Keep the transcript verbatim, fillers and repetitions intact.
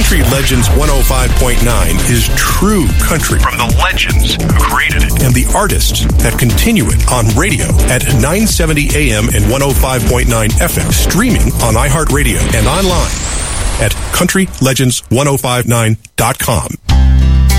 Country Legends one oh five point nine is true country from the legends who created it and the artists that continue it on radio at nine seventy A M and one oh five point nine F M, streaming on iHeartRadio and online at country legends ten fifty-nine dot com.